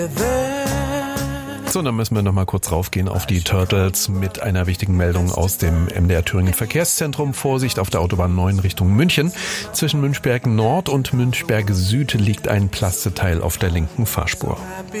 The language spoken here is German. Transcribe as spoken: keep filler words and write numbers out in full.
So, dann müssen wir noch mal kurz raufgehen auf die Turtles mit einer wichtigen Meldung aus dem M D R Thüringen Verkehrszentrum. Vorsicht auf der Autobahn neun Richtung München. Zwischen Münchberg Nord und Münchberg Süd liegt ein Plasteteil auf der linken Fahrspur.